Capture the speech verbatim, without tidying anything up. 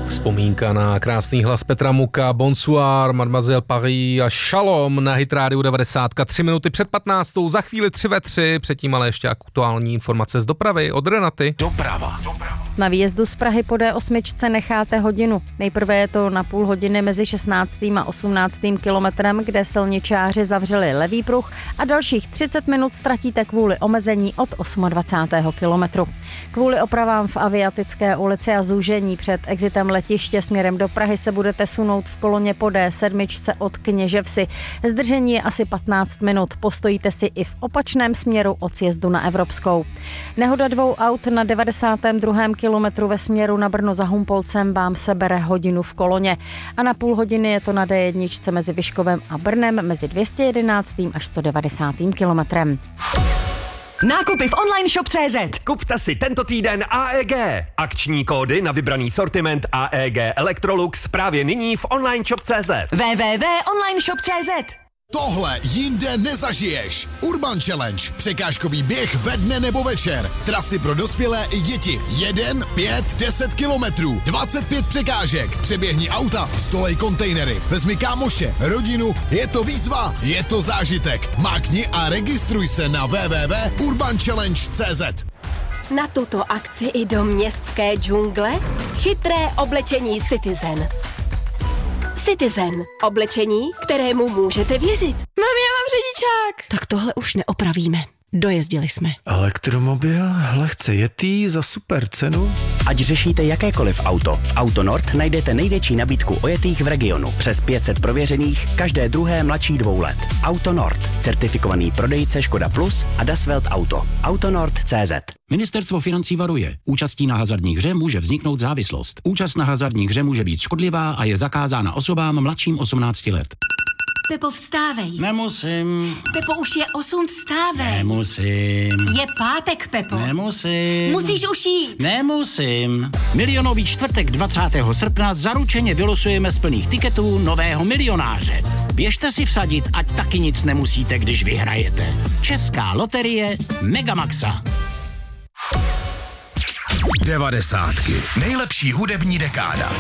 Vzpomínka na krásný hlas Petra Muka, Bonsoir, Mademoiselle Paris a Shalom na Hit Radio devadesát tři minuty před patnáctou, za chvíli tři ve tři, předtím ale ještě aktuální informace z dopravy od Renaty. Doprava. Doprava. Na výjezdu z Prahy po D osm necháte hodinu. Nejprve je to na půl hodiny mezi šestnáctým a osmnáctým kilometrem, kde silničáři zavřeli levý pruh a dalších třicet minut ztratíte kvůli omezení od dvacátého osmého kilometru. Kvůli opravám v Aviatické ulici a zúžení před exitem letiště směrem do Prahy se budete sunout v koloně po D sedm od Kněževsi. Zdržení je asi patnáct minut, postojíte si i v opačném směru od sjezdu na Evropskou. Nehoda dvou aut na devadesátém druhém kilometru ve směru na Brno za Humpolcem vám sebere hodinu v koloně a na půl hodiny je to na D jedna mezi Vyškovem a Brnem mezi dvě stě jedenáct až sto devadesát kilometrem. Nákupy v online shop tečka cé zet. Kupte si tento týden A E G. Akční kódy na vybraný sortiment A E G Electrolux právě nyní v online shop tečka cé zet. w w w tečka online shop tečka cé zet. Tohle jinde nezažiješ. Urban Challenge. Překážkový běh ve dne nebo večer. Trasy pro dospělé i děti. Jeden, pět, deset kilometrů. dvacet pět překážek. Přeběhni auta, stolej kontejnery. Vezmi kámoše, rodinu. Je to výzva, je to zážitek. Mákni a registruj se na w w w tečka urban challenge tečka cé zet. Na tuto akci i do městské džungle chytré oblečení Citizen. Citizen. Oblečení, kterému můžete věřit. Mami, já mám řidičák. Tak tohle už neopravíme. Dojezdili jsme. Elektromobil, lehce jetý za super cenu. Ať řešíte jakékoliv auto, v Autonord najdete největší nabídku ojetých v regionu. Přes pět set prověřených, každé druhé mladší dvou let. Autonord, certifikovaný prodejce Škoda Plus a Das Welt Auto. Autonord tečka cé zet. Ministerstvo financí varuje. Účastí na hazardní hře může vzniknout závislost. Účast na hazardní hře může být škodlivá a je zakázána osobám mladším osmnácti let. Pepo, vstávej. Nemusím. Pepo, už je osm, vstávej. Nemusím. Je pátek, Pepo. Nemusím. Musíš už jít. Nemusím. Milionový čtvrtek dvacátého srpna zaručeně vylosujeme z plných tiketů nového milionáře. Běžte si vsadit, ať taky nic nemusíte, když vyhrajete. Česká loterie Megamaxa. Devadesátky. Nejlepší hudební dekáda.